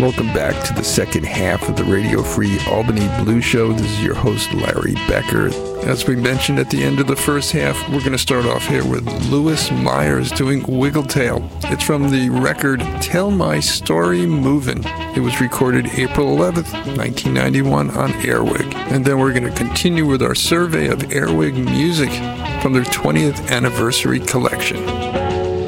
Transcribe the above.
Welcome back to the second half of the Radio Free Albany Blues Show. This is your host, Larry Becker. As we mentioned at the end of the first half, we're going to start off here with Louis Myers doing Wiggletail. It's from the record Tell My Story Movin'. It was recorded April 11th, 1991 on Airwig. And then we're going to continue with our survey of Airwig music from their 20th anniversary collection.